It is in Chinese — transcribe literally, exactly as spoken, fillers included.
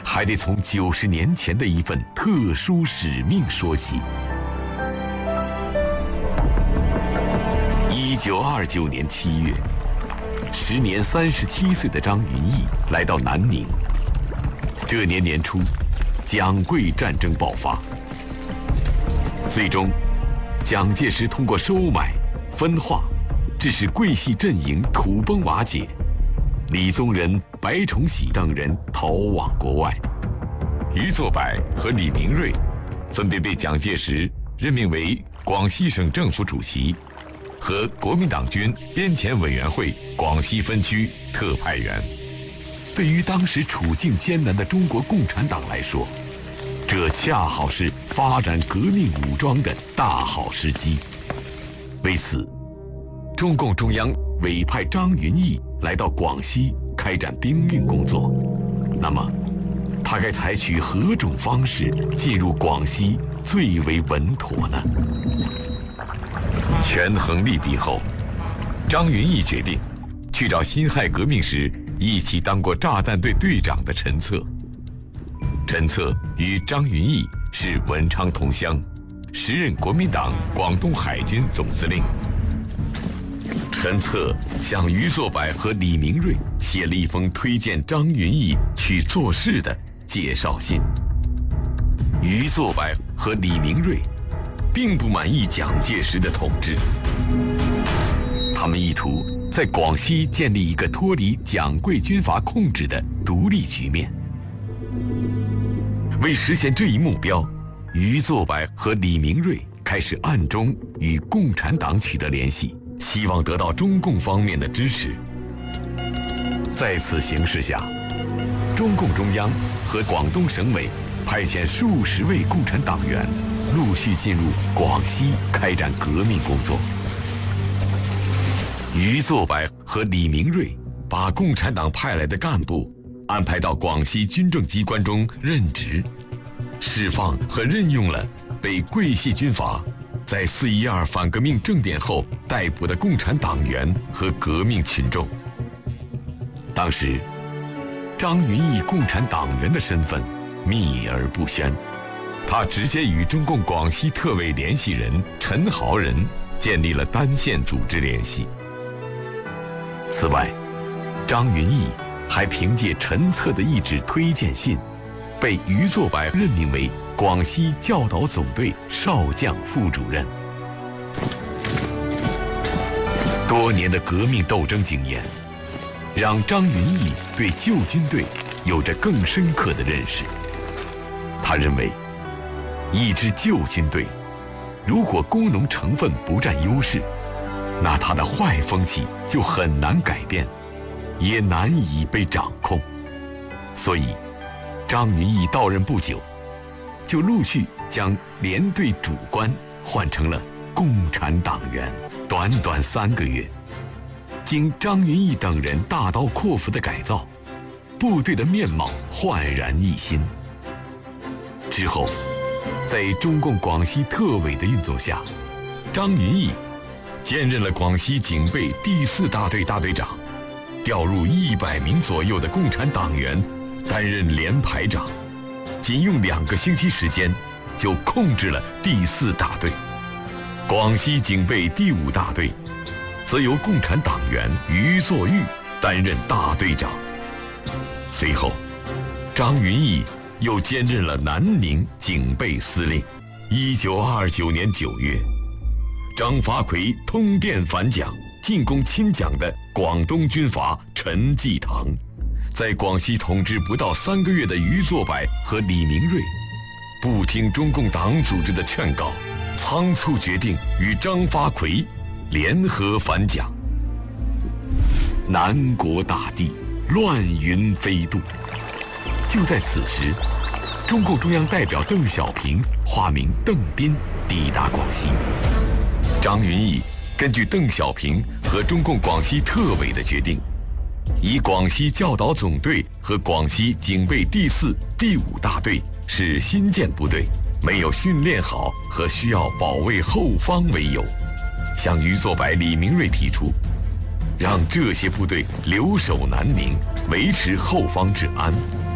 还得从九十年前的一份特殊使命说起。一九二九年七月，时年三十七岁的张云逸来到南宁。这年年初，蒋桂战争爆发，最终，蒋介石通过收买、分化，致使桂系阵营土崩瓦解。李宗仁、白崇禧等人逃往国外，于作柏和李明瑞分别被蒋介石任命为广西省政府主席和国民党军边前委员会广西分区特派员。对于当时处境艰难的中国共产党来说，这恰好是发展革命武装的大好时机。为此，中共中央委派张云逸来到广西开展兵运工作。那么，他该采取何种方式进入广西最为稳妥呢？权衡利弊后，张云逸决定去找辛亥革命时一起当过炸弹队队长的陈策。陈策与张云逸是文昌同乡，时任国民党广东海军总司令。陈策向于作柏和李明瑞写了一封推荐张云逸去做事的介绍信。于作柏和李明瑞并不满意蒋介石的统治，他们意图在广西建立一个脱离蒋桂军阀控制的独立局面。为实现这一目标，于作柏和李明瑞开始暗中与共产党取得联系，希望得到中共方面的支持。在此形势下，中共中央和广东省委派遣数十位共产党员陆续进入广西开展革命工作。于作柏和李明瑞把共产党派来的干部安排到广西军政机关中任职，释放和任用了被桂系军阀在四一二反革命政变后逮捕的共产党员和革命群众。当时，张云逸共产党员的身份秘而不宣，他直接与中共广西特委联系人陈豪仁建立了单线组织联系。此外，张云逸还凭借陈策的一纸推荐信，被于作柏任命为广西教导总队少将副主任。多年的革命斗争经验，让张云逸对旧军队有着更深刻的认识。他认为，一支旧军队，如果工农成分不占优势，那它的坏风气就很难改变，也难以被掌控。所以，张云逸到任不久，就陆续将连队主官换成了共产党员。短短三个月，经张云逸等人大刀阔斧的改造，部队的面貌焕然一新。之后，在中共广西特委的运作下，张云逸兼任了广西警备第四大队大队长，调入一百名左右的共产党员担任连排长，仅用两个星期时间就控制了第四大队。广西警备第五大队则由共产党员于作玉担任大队长。随后，张云逸又兼任了南宁警备司令。一九二九年九月，张发奎通电反蒋，进攻亲蒋的广东军阀陈济棠。在广西统治不到三个月的于作柏和李明瑞，不听中共党组织的劝告，仓促决定与张发奎联合反蒋。南国大地，乱云飞渡。就在此时，中共中央代表邓小平化名邓斌抵达广西。张云逸根据邓小平和中共广西特委的决定，以广西教导总队和广西警备第四、第五大队是新建部队，没有训练好和需要保卫后方为由，向于作柏、李明瑞提出，让这些部队留守南宁，维持后方治安。